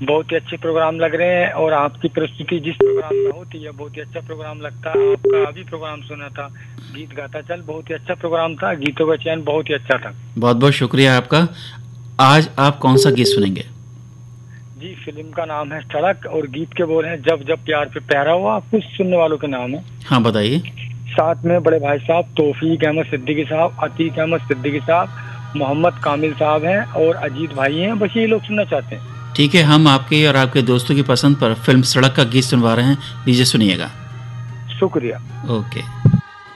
बहुत ही अच्छे प्रोग्राम लग रहे हैं और आपकी प्रस्तुति जिस प्रोग्राम में होती है बहुत ही अच्छा प्रोग्राम लगता है। आपका अभी प्रोग्राम सुना था, गीत गाता चल, बहुत ही अच्छा प्रोग्राम था, गीतों का चयन बहुत ही अच्छा था। बहुत बहुत शुक्रिया आपका। आज आप कौन सा गीत सुनेंगे? जी, फिल्म का नाम है सड़क और गीत के बोल हैं जब जब प्यार पे पहरा हुआ। कुछ सुनने वालों के नाम है, हाँ बताइए। साथ में बड़े भाई साहब तौफीक अहमद सिद्दीकी साहब, अतीक अहमद सिद्दीकी साहब, मोहम्मद कामिल साहब हैं और अजीत भाई हैं। बस ये लोग सुनना चाहते हैं। ठीक है, हम आपके और आपके दोस्तों की पसंद पर फिल्म सड़क का गीत सुनवा रहे हैं। लीजिए सुनिएगा। शुक्रिया। ओके।